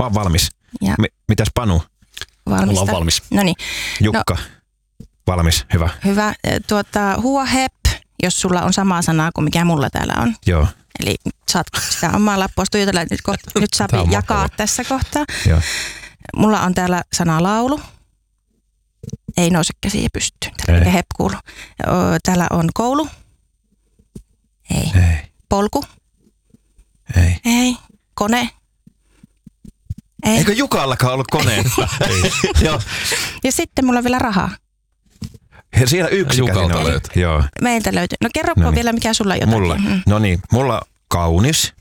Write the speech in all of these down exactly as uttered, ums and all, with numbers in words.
Mä oon valmis. Ja. M- mitäs Panu? Valmista. Mulla on valmis. Noniin. Jukka? No, valmis, hyvä. Hyvä. Tuota, huohep, jos sulla on sama sanaa kuin mikä mulla täällä on. Joo. Eli saat sitä omaa lappua tuijotella, että nyt, ko- nyt saa jakaa mahtava. Tässä kohtaa. Joo. Mulla on täällä sana laulu. Ei nouse käsiä pystyyn. Täällä hep kuulu. Täällä on koulu. Ei. Ei. Polku. Ei. Ei. Kone. Ei. Eikö Jukallakaan ollut koneen? Joo. Ja sitten mulla on vielä rahaa. Ja siellä yksi Jukalta oli. löytyy. Joo. Meiltä löytyy. No kerropa Noniin. vielä, mikä sulla on jotakin. Mulla. Mm. No niin, mulla kaunis.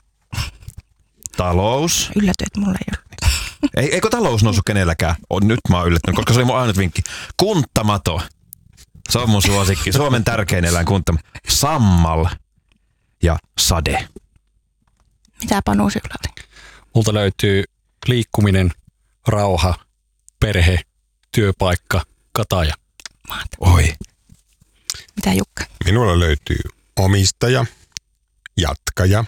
Talous. Ylläty, että mulla ei ole. Ei, eikö talous noussut kenelläkään? On, nyt mä oon yllättynyt, koska se oli mun ainut vinkki. Kunttamato. Se on mun suosikki. Suomen tärkein eläin kunttamato. Sammal ja sade. Mitä Panu sinulla oli? Multa löytyy liikkuminen, rauha, perhe, työpaikka, kataja. Mahtavaa. Oi. Mitä Jukka? Minulla löytyy omistaja, jatkaja,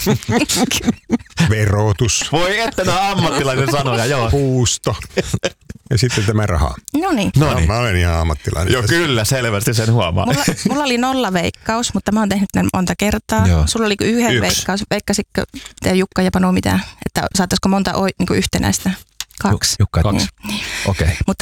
verotus, Voi että nämä ammattilaisen sanoja, joo. puusto ja sitten tämä raha. No niin. No niin. Mä olen ihan ammattilainen. Joo, kyllä, selvästi sen huomaa. Mulla, mulla oli nolla veikkaus, mutta mä oon tehnyt tämän monta kertaa. Joo. Sulla oli yhden Yksi. veikkaus. Veikkasitko te Jukka ja Panu mitään? Että saataisiko monta oi, niin kuin yhtenäistä? Kaksi. Jukka, Kaksi. Niin. Okei. Okay. Mutta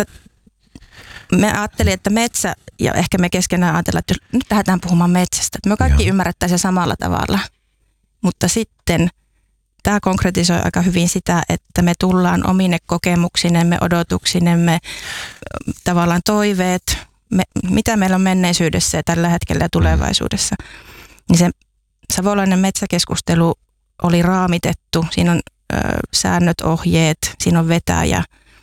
me ajattelin, että metsä, ja ehkä me keskenään ajatellaan, että jos nyt lähdetään puhumaan metsästä, että me kaikki Joo. ymmärrettäisiin samalla tavalla. Mutta sitten tämä konkretisoi aika hyvin sitä, että me tullaan omine kokemuksinemme, odotuksinemme, tavallaan toiveet, me, mitä meillä on menneisyydessä ja tällä hetkellä ja tulevaisuudessa. Niin se savolainen metsäkeskustelu oli raamitettu, siinä on ö, säännöt, ohjeet, siinä on vetäjä,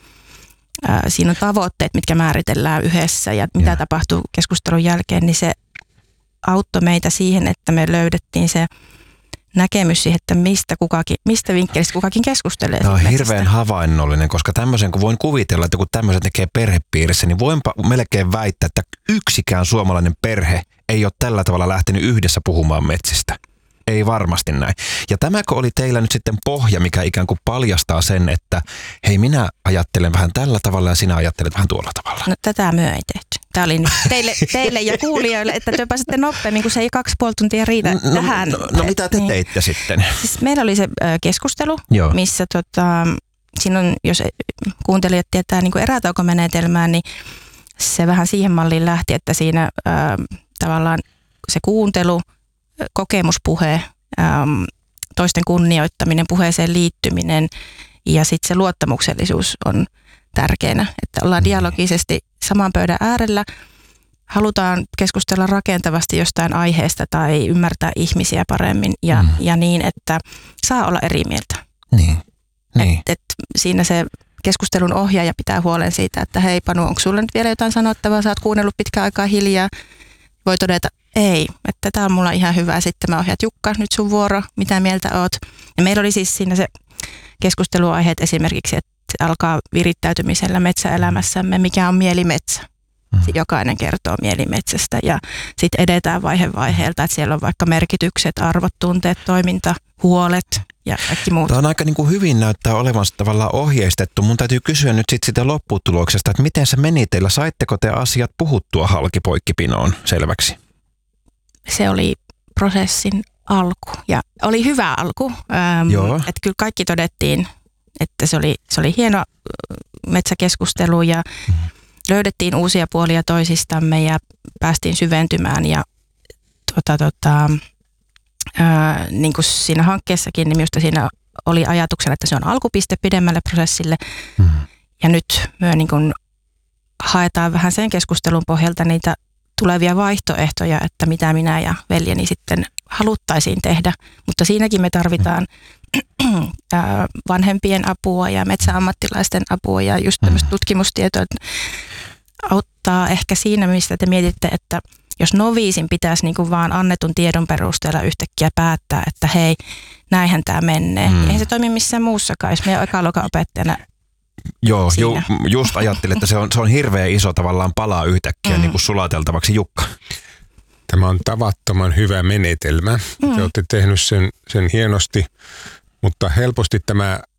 ö, siinä on tavoitteet, mitkä määritellään yhdessä ja mitä Ja. tapahtuu keskustelun jälkeen, niin se auttoi meitä siihen, että me löydettiin se näkemys siihen, että mistä, kukakin, mistä vinkkelistä kukakin keskustelee. Tämä on metsästä. hirveän havainnollinen, koska tämmöisen, kun voin kuvitella, että kun tämmöiset tekee perhepiirissä, niin voinpa melkein väittää, että yksikään suomalainen perhe ei ole tällä tavalla lähtenyt yhdessä puhumaan metsistä. Ei varmasti näin. Ja tämäkö oli teillä nyt sitten pohja, mikä ikään kuin paljastaa sen, että hei, minä ajattelen vähän tällä tavalla ja sinä ajattelet vähän tuolla tavalla. No tätä myö ei tehty. Tämä oli nyt teille, teille ja kuulijoille, että te pääsette nopeammin, kun se ei kaksi puoli tuntia riitä No, tähän. no, no mitä te Niin. teitte sitten? Siis meillä oli se ö, keskustelu, Joo. missä tota, siinä on, jos kuuntelijat tietää niin kuin erätaukomenetelmää, niin se vähän siihen malliin lähti, että siinä ö, tavallaan se kuuntelu, kokemuspuhe, ö, toisten kunnioittaminen, puheeseen liittyminen ja sitten se luottamuksellisuus on tärkeänä, että ollaan dialogisesti saman pöydän äärellä, halutaan keskustella rakentavasti jostain aiheesta tai ymmärtää ihmisiä paremmin ja, mm. ja niin, että saa olla eri mieltä. Niin. niin. Et, et siinä se keskustelun ohjaaja pitää huolen siitä, että hei Panu, onko sulla nyt vielä jotain sanottavaa, sä oot kuunnellut pitkään aikaa hiljaa. Voi todeta, ei, että tää on mulla ihan hyvä. Sitten mä ohjaan, Jukka, nyt sun vuoro, mitä mieltä oot. Ja meillä oli siis siinä se keskusteluaiheet esimerkiksi, että se alkaa virittäytymisellä metsäelämässämme, mikä on mielimetsä. Sitten jokainen kertoo mielimetsästä ja sitten edetään vaihe vaiheelta, että siellä on vaikka merkitykset, arvot, tunteet, toiminta, huolet ja kaikki muut. Tämä on aika niin kuin hyvin näyttää olevan tavallaan ohjeistettu. Mun täytyy kysyä nyt sit sitä lopputuloksesta, että miten se meni teillä? Saitteko te asiat puhuttua halkipoikkipinoon selväksi? Se oli prosessin alku ja oli hyvä alku. Ähm, Joo. että kyllä kaikki todettiin, että se oli, se oli hieno metsäkeskustelu ja mm. löydettiin uusia puolia toisistamme ja päästiin syventymään ja tuota, tuota, ää, niin kuin siinä hankkeessakin, niin minusta siinä oli ajatuksena, että se on alkupiste pidemmälle prosessille mm. ja nyt me niin kuin haetaan vähän sen keskustelun pohjalta niitä tulevia vaihtoehtoja, että mitä minä ja veljeni sitten haluttaisiin tehdä, mutta siinäkin me tarvitaan vanhempien apua ja metsäammattilaisten apua ja just tämmöistä tutkimustietoa auttaa ehkä siinä, mistä te mietitte, että jos noviisin pitäisi niin kuin vaan annetun tiedon perusteella yhtäkkiä päättää, että hei, näinhän tämä menee. Mm. Eihän se toimi missään muussakaan, jos meidän ekaluokan opettajana. Joo, ju, just ajattelin, että se on, se on hirveän iso tavallaan palaa yhtäkkiä mm. niin kuin sulateltavaksi. Jukka. Tämä on tavattoman hyvä menetelmä. Mm. Te olette tehnyt sen, sen hienosti, mutta helposti tämä